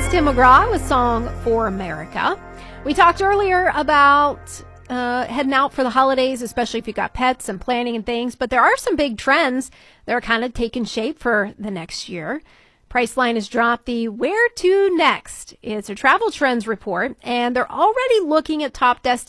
Tim McGraw with Song for America. We talked earlier about heading out for the holidays, especially if you've got pets and planning and things. But there are some big trends that are kind of taking shape for the next year. Priceline has dropped the Where to Next. It's a travel trends report, and they're already looking at top destinations